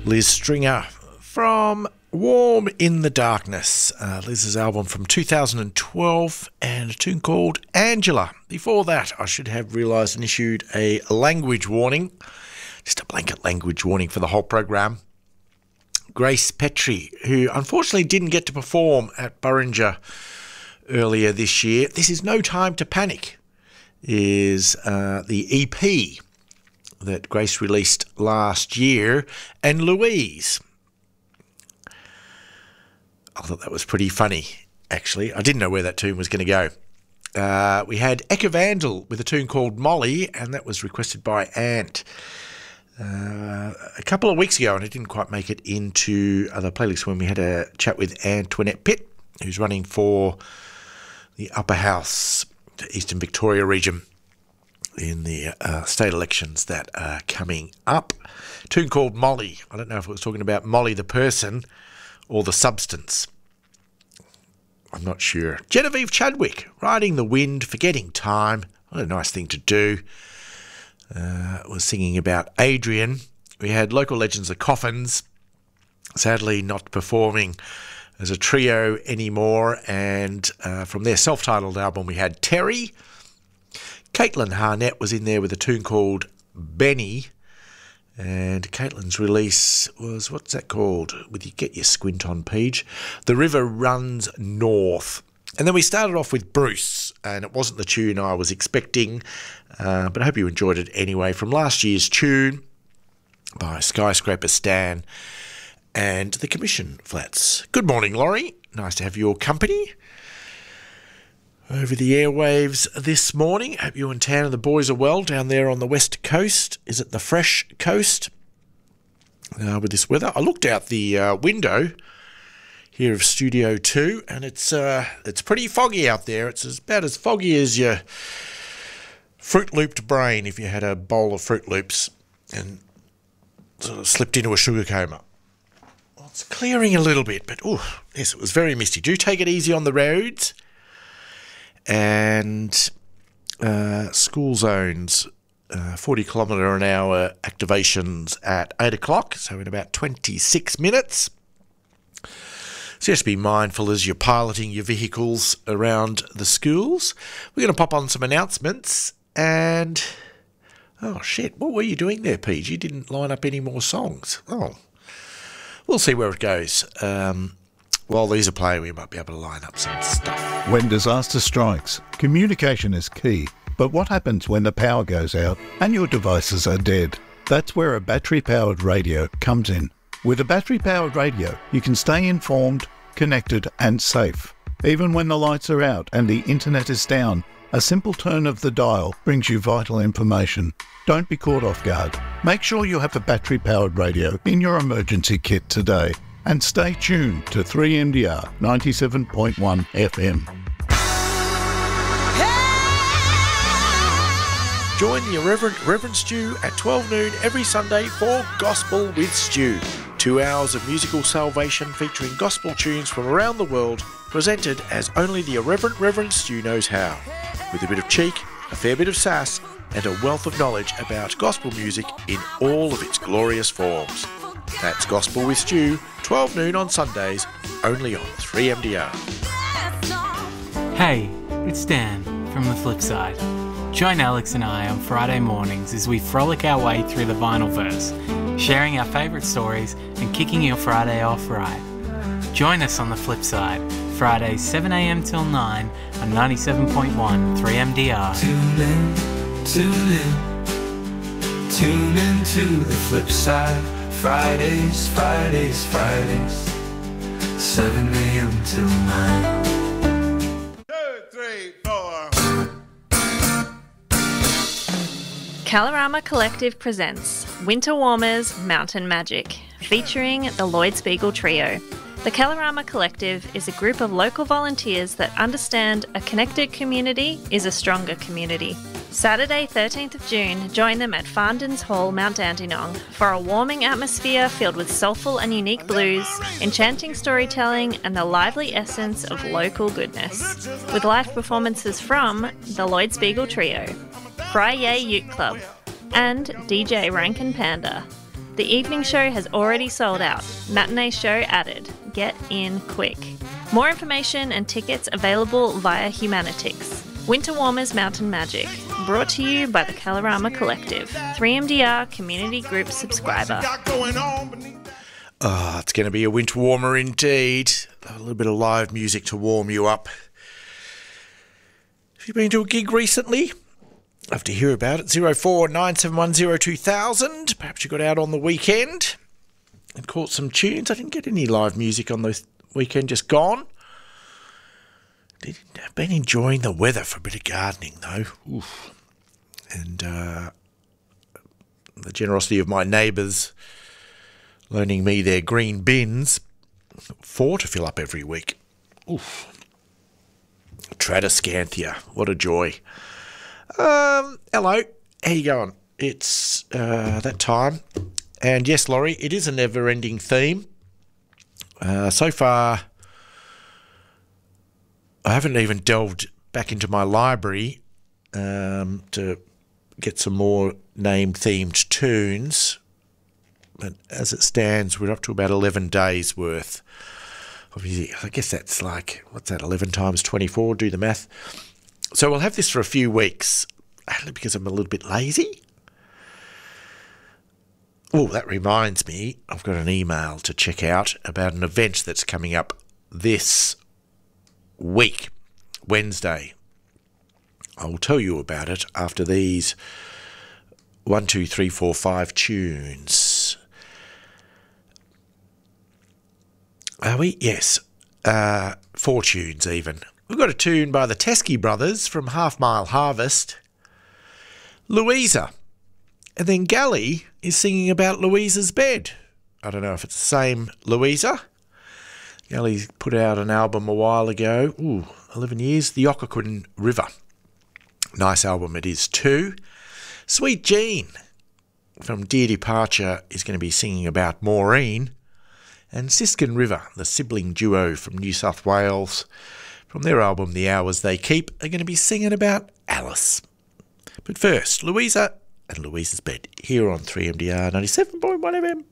Liz Stringer from Warm in the Darkness. Liz's album from 2012 and a tune called Angela. Before that, I should have realised and issued a language warning, just a blanket language warning for the whole program. Grace Petrie, who unfortunately didn't get to perform at Burringer earlier this year. This is No Time to Panic, is the EP that Grace released last year, and Louise. I thought that was pretty funny, actually. I didn't know where that tune was going to go. We had Eka Vandal with a tune called Molly, and that was requested by Ant a couple of weeks ago, and it didn't quite make it into the playlist when we had a chat with Antoinette Pitt, who's running for the Upper House, the Eastern Victoria region, in the state elections that are coming up. A tune called Molly. I don't know if it was talking about Molly the person or the substance. I'm not sure. Genevieve Chadwick, Riding the Wind, Forgetting Time. What a nice thing to do. Was singing about Adrian. We had local legends, the Coffins, sadly not performing as a trio anymore. And from their self-titled album, we had Terry. Caitlin Harnett was in there with a tune called Benny. And Caitlin's release was, what's that called? With you get your squint on, Peach. The River Runs North. And then we started off with Bruce, and it wasn't the tune I was expecting, but I hope you enjoyed it anyway, from last year's tune by Skyscraper Stan and the Commission Flats. Good morning, Laurie. Nice to have your company over the airwaves this morning. Hope you and Tan and the boys are well down there on the west coast. Is it the fresh coast with this weather? I looked out the window here of Studio 2, and it's pretty foggy out there. It's about as foggy as your Fruit Looped brain if you had a bowl of Fruit Loops and sort of slipped into a sugar coma. Well, it's clearing a little bit, but yes, it was very misty. Do take it easy on the roads. And school zones, 40 kilometre an hour activations at 8 o'clock, so in about 26 minutes. So just be mindful as you're piloting your vehicles around the schools. We're going to pop on some announcements, and oh shit, what were you doing there, Pete? You didn't line up any more songs. Oh, we'll see where it goes. While these are playing, we might be able to line up some stuff. When disaster strikes, communication is key. But what happens when the power goes out and your devices are dead? That's where a battery-powered radio comes in. With a battery-powered radio, you can stay informed, connected and safe. Even when the lights are out and the internet is down, a simple turn of the dial brings you vital information. Don't be caught off guard. Make sure you have a battery-powered radio in your emergency kit today. And stay tuned to 3MDR 97.1 FM. Join the Reverend Stu at 12 noon every Sunday for Gospel with Stu. 2 hours of musical salvation featuring gospel tunes from around the world, presented as only the irreverent Reverend Stu knows how. With a bit of cheek, a fair bit of sass, and a wealth of knowledge about gospel music in all of its glorious forms. That's Gospel with Stu, 12 noon on Sundays, only on 3MDR. Hey, it's Dan from The Flip Side. Join Alex and I on Friday mornings as we frolic our way through the vinyl verse, sharing our favourite stories and kicking your Friday off right. Join us on The Flip Side, Fridays 7am till 9 on 97.1 3MDR. Tune in to The Flip Side. Fridays, 7 a.m. till 9. 2, 3, 4. Kalorama Collective presents Winter Warmers Mountain Magic, featuring the Lloyd Spiegel Trio. The Kalorama Collective is a group of local volunteers that understand a connected community is a stronger community. Saturday 13th of June, join them at Fandens Hall, Mount Dandenong for a warming atmosphere filled with soulful and unique blues, enchanting storytelling and the lively essence of local goodness. With live performances from the Lloyd Spiegel Trio, Fry Yay Ute Club and DJ Rankin Panda. The evening show has already sold out. Matinee show added. Get in quick. More information and tickets available via Humanitix. Winter Warmers Mountain Magic. Brought to you by the Kalorama Collective. 3MDR Community Group subscriber. Oh, it's going to be a winter warmer indeed. A little bit of live music to warm you up. Have you been to a gig recently? Love to hear about it. 0497102000. Perhaps you got out on the weekend and caught some tunes. I didn't get any live music on the weekend, just gone. I've been enjoying the weather for a bit of gardening though. Oof. And the generosity of my neighbours loaning me their green bins, 4 to fill up every week. Oof. Tradescanthia, what a joy. Hello, how you going? It's that time. And yes, Laurie, it is a never-ending theme. So far, I haven't even delved back into my library to get some more named-themed tunes. But as it stands, we're up to about 11 days worth. Obviously, I guess that's like, what's that, 11 times 24? Do the math. So we'll have this for a few weeks, only because I'm a little bit lazy. Oh, that reminds me, I've got an email to check out about an event that's coming up this week, Wednesday. I'll tell you about it after these 1, 2, 3, 4, 5 tunes. Are we? Yes. 4 tunes even. We've got a tune by the Teskey Brothers from Half Mile Harvest. Louisa. And then Gally is singing about Louisa's bed. I don't know if it's the same Louisa. Gally put out an album a while ago. 11 years. The Occoquan River. Nice album it is too. Sweet Jean from Dear Departure is going to be singing about Maureen. And Siskin River, the sibling duo from New South Wales, from their album The Hours They Keep, are going to be singing about Alice. But first, Louisa and Louisa's Bed, here on 3MDR 97.1 FM.